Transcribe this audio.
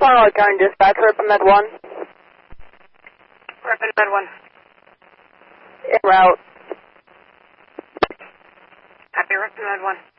Charlotte County Dispatch, Rip and Med 1. Rip and Med 1. En route. Copy, Rip and Med 1.